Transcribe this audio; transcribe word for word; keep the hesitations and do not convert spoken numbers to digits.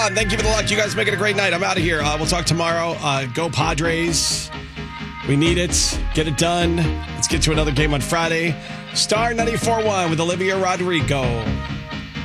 Thank you for the luck. You guys make it a great night. I'm out of here. Uh, we'll talk tomorrow. Uh, go Padres. We need it. Get it done. Let's get to another game on Friday. Star ninety-four point one with Olivia Rodrigo.